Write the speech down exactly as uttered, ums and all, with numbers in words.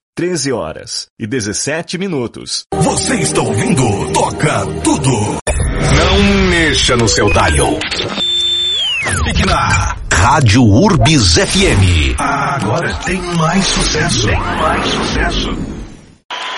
treze horas e dezessete minutos. Você está ouvindo Toca Tudo. Não mexa no seu dial. Fique na Rádio Urbis F M. Agora tem mais sucesso. Tem mais sucesso.